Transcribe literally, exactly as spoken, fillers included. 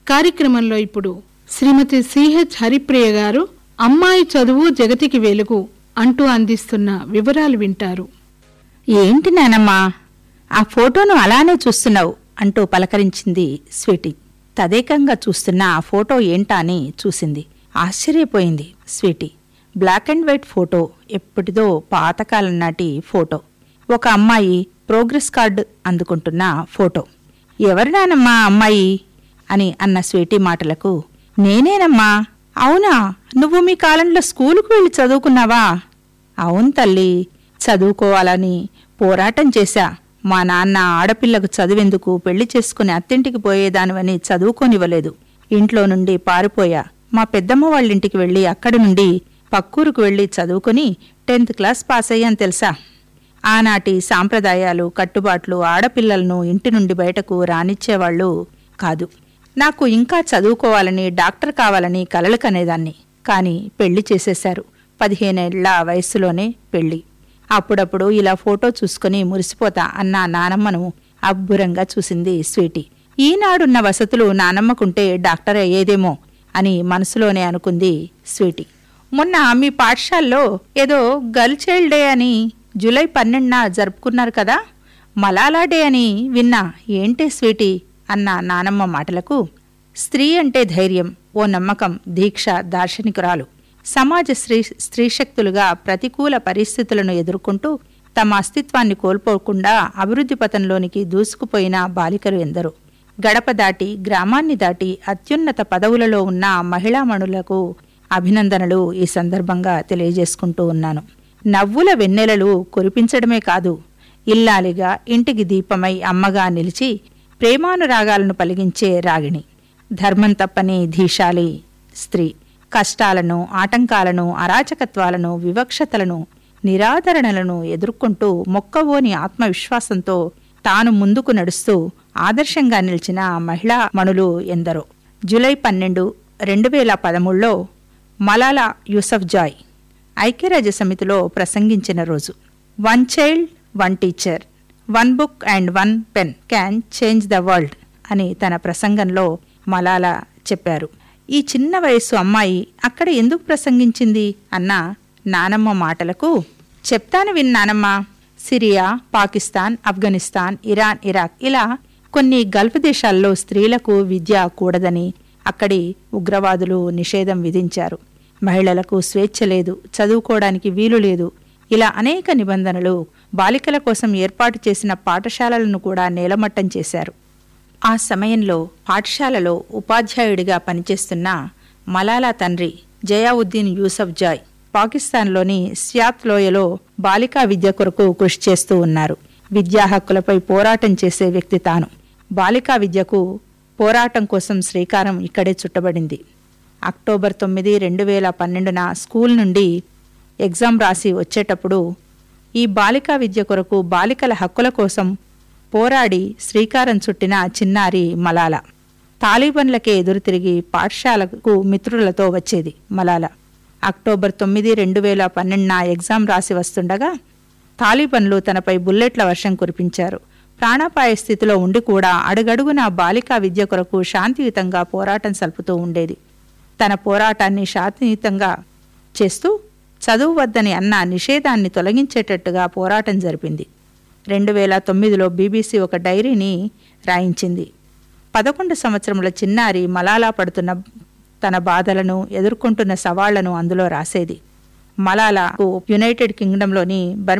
కార్యక్రమంలో ఇప్పుడు శ్రీమతి సిహెచ్ హరిప్రియ గారు అమ్మాయి చదువు జగతికి వెలుగు అంటూ అందిస్తున్న వివరాలు వింటారు. ఏంటి నానమ్మా, ఆ ఫోటోను అలానే చూస్తున్నావు అంటూ పలకరించింది స్వీటీ. తదేకంగా చూస్తున్న ఆ ఫోటో ఏంటా అని చూసింది. ఆశ్చర్యపోయింది Sweety. Black and white photo, ఎప్పటిదో పాతకాలం నాటి ఫోటో. ఒక అమ్మాయి ప్రోగ్రెస్ కార్డు అందుకుంటున్న ఫోటో. ఎవరు నానమ్మా అమ్మాయి అని అన్న స్వీటీ మాటలకు, నేనేనమ్మా. అవునా, నువ్వు మీ కాలంలో స్కూలుకు వెళ్ళి చదువుకున్నావా? అవును తల్లి, చదువుకోవాలని పోరాటం చేశా. మా నాన్న ఆడపిల్లకు చదువెందుకు, పెళ్లి చేసుకుని అత్తింటికి పోయేదానివని చదువుకోనివ్వలేదు. ఇంట్లో నుండి పారిపోయా. మా పెద్దమ్మ వాళ్ళింటికి వెళ్ళి అక్కడి నుండి పక్కూరుకు వెళ్ళి చదువుకుని టెన్త్ క్లాస్ పాస్ అయ్యాను తెలుసా. ఆనాటి సాంప్రదాయాలు, కట్టుబాట్లు ఆడపిల్లలను ఇంటి నుండి బయటకు రానిచ్చేవాళ్లు కాదు. నాకు ఇంకా చదువుకోవాలని, డాక్టర్ కావాలని కలలు కనేదాన్ని. కాని పెళ్లి చేసేశారు. పదిహేనేళ్ల వయస్సులోనే పెళ్లి. అప్పుడప్పుడు ఇలా ఫోటో చూసుకుని మురిసిపోతా అన్న నానమ్మను అబ్బురంగా చూసింది స్వీటీ. ఈనాడున్న వసతులు నానమ్మకుంటే డాక్టర్ అయ్యేదేమో అని మనసులోనే అనుకుంది స్వీటీ. మొన్న మీ పాఠశాలలో ఏదో గర్ల్ చైల్డ్ డే అని జూలై పన్నెండున జరుపుకున్నారు కదా, మలాలా డే అని విన్నా. ఏంటే స్వీటీ అన్న నానమ్మ మాటలకు, స్త్రీ అంటే ధైర్యం, ఓ నమ్మకం, దీక్ష, దార్శనికురాలు. సమాజ స్త్రీ స్త్రీశక్తులుగా ప్రతికూల పరిస్థితులను ఎదుర్కొంటూ తమ అస్తిత్వాన్ని కోల్పోకుండా అభివృద్ధి పథంలోనికి దూసుకుపోయిన బాలికలు ఎందరో. గడప దాటి, గ్రామాన్ని దాటి అత్యున్నత పదవులలో ఉన్న మహిళామణులకు అభినందనలు ఈ సందర్భంగా తెలియజేసుకుంటూ ఉన్నాను. నవ్వుల వెన్నెలలు కురిపించడమే కాదు, ఇల్లాలిగా ఇంటికి దీపమై అమ్మగా నిలిచి ప్రేమానురాగాలను పలిగించే రాగిణి. ధర్మం తప్పని ధీశాలి స్త్రీ. కష్టాలను, ఆటంకాలను, అరాచకత్వాలను, వివక్షతలను, నిరాదరణలను ఎదుర్కొంటూ మొక్కవోని ఆత్మవిశ్వాసంతో తాను ముందుకు నడుస్తూ ఆదర్శంగా నిలిచిన మహిళా మణులు ఎందరో. జూలై పన్నెండు రెండు వేల పదమూడులో మలాలా యూసఫ్జాయ్ ఐక్యరాజ్య సమితిలో ప్రసంగించిన రోజు. One child, one teacher, one book and one pen can change the world అని తన ప్రసంగంలో మలాలా చెప్పారు. ఈ చిన్న వయస్సు అమ్మాయి అక్కడ ఎందుకు ప్రసంగించింది అన్న నానమ్మ మాటలకు, చెప్తాను విన్ నానమ్మ. Syria, Pakistan, Afghanistan, Iran, Iraq ఇలా కొన్ని గల్ఫ్ దేశాల్లో స్త్రీలకు విద్య కూడదని అక్కడి ఉగ్రవాదులు నిషేధం విధించారు. మహిళలకు స్వేచ్ఛ లేదు, చదువుకోవడానికి వీలు లేదు. ఇలా అనేక నిబంధనలు బాలికల కోసం ఏర్పాటు చేసిన పాఠశాలలను కూడా నేలమట్టం చేశారు. ఆ సమయంలో పాఠశాలలో ఉపాధ్యాయుడిగా పనిచేస్తున్న మలాలా తండ్రి జయావుద్దీన్ యూసఫ్జాయ్ పాకిస్తాన్లోని స్యాత్ లోయలో బాలికా విద్య కొరకు కృషి చేస్తూ ఉన్నారు. విద్యా హక్కులపై పోరాటం చేసే వ్యక్తి తాను. బాలికా విద్యకు పోరాటం కోసం శ్రీకారం ఇక్కడే చుట్టబడింది. అక్టోబర్ తొమ్మిది రెండు వేల పన్నెండున స్కూల్ నుండి ఎగ్జామ్ రాసి వచ్చేటప్పుడు ఈ బాలికా విద్య కొరకు, బాలికల హక్కుల కోసం పోరాడి శ్రీకారం చుట్టిన చిన్నారి మలాలా. తాలిబన్లకే ఎదురు తిరిగి పాఠశాలకు మిత్రులతో వచ్చేది మలాలా. అక్టోబర్ తొమ్మిది రెండు వేల పన్నెండున ఎగ్జామ్ రాసి వస్తుండగా తాలిబన్లు తనపై బుల్లెట్ల వర్షం కురిపించారు. ప్రాణాపాయ స్థితిలో ఉండి కూడా అడుగడుగున బాలికా విద్య కొరకు శాంతియుతంగా పోరాటం సల్పుతూ ఉండేది. తన పోరాటాన్ని శాంతియుతంగా చేస్తూ చదువు వద్దని అన్న నిషేధాన్ని తొలగించేటట్టుగా పోరాటం జరిపింది. రెండు వేల తొమ్మిదిలో బీబీసీ ఒక డైరీని రాయించింది. పదకొండు సంవత్సరముల చిన్నారి మలాలా పడుతున్న తన బాధలను, ఎదుర్కొంటున్న సవాళ్లను అందులో రాసేది. మలాలాకు యునైటెడ్ కింగ్డంలోని బర్